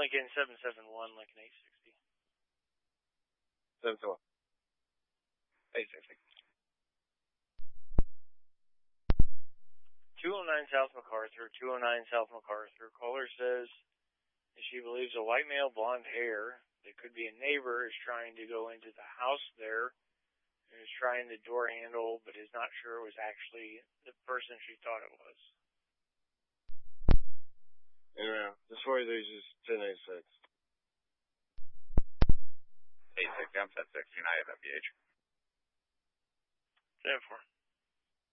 Lincoln 771, Lincoln 860. 771. 860. 209 South MacArthur, 209 South MacArthur. Caller says that she believes a white male, blonde hair, that could be a neighbor, is trying to go into the house there and is trying the door handle, but is not sure it was actually the person she thought it was. Yeah, this 43 is just 1086. 860, I'm 1060, and I have MPH. 10-4.